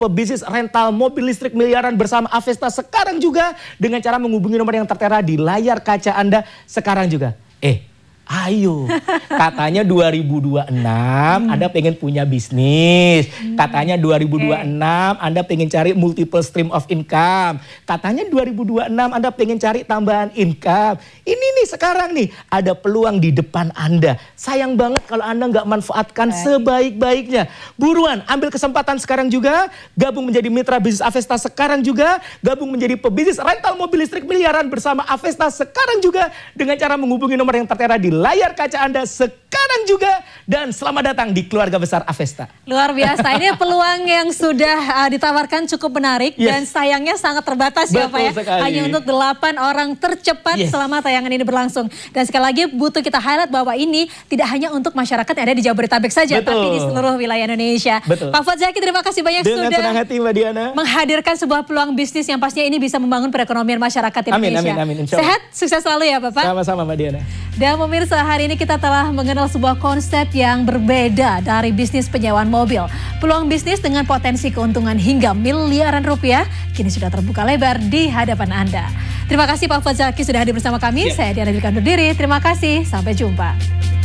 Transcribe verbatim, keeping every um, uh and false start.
Pebisnis rental mobil listrik miliaran bersama Avesta sekarang juga dengan cara menghubungi nomor yang tertera di layar kaca Anda sekarang juga. Eh, ayo. Katanya dua ribu dua puluh enam hmm. Anda pengen punya bisnis. Hmm. Katanya dua ribu dua puluh enam okay. Anda pengen cari multiple stream of income. Katanya dua ribu dua puluh enam Anda pengen cari tambahan income. Ini nih sekarang nih ada peluang di depan Anda. Sayang banget kalau Anda nggak manfaatkan Baik. sebaik-baiknya. Buruan ambil kesempatan sekarang juga. Gabung menjadi mitra bisnis Avesta sekarang juga. Gabung menjadi pebisnis rental mobil listrik miliaran bersama Avesta sekarang juga. Dengan cara menghubungi nomor yang tertera di layar kaca Anda sekarang juga. Dan selamat datang di keluarga besar Avesta. Luar biasa. Ini peluang yang sudah uh, ditawarkan cukup menarik. Yes. Dan sayangnya sangat terbatas ya Pak ya. Sekali. Hanya untuk delapan orang tercepat yes. selama tayangan ini berlangsung. Dan sekali lagi butuh kita highlight bahwa ini tidak hanya untuk masyarakat yang ada di Jabodetabek saja. Betul. Tapi di seluruh wilayah Indonesia. Betul. Pak Fuad Zaki, terima kasih banyak Dengan sudah senang hati Mbak Diana menghadirkan sebuah peluang bisnis yang pastinya ini bisa membangun perekonomian masyarakat Indonesia. Amin, amin, amin. Sehat, sukses selalu ya Bapak. Sama-sama Mbak Diana. Dan pemirsa, hari ini kita telah mengenal sebuah konsep yang berbeda dari bisnis penyewaan mobil. Peluang bisnis dengan potensi keuntungan hingga miliaran rupiah kini sudah terbuka lebar di hadapan Anda. Terima kasih Pak Fuad Zaki sudah hadir bersama kami. Yeah. Saya Diana Dwika undur diri. Terima kasih. Sampai jumpa.